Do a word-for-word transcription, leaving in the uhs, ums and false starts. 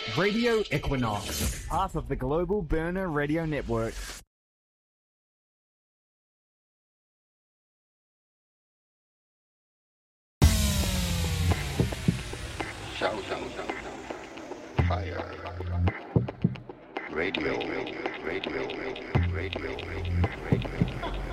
Radio Equinox, part of the Global Burner Radio Network. Shout, fire, radio, radio, radio, radio, radio, radio.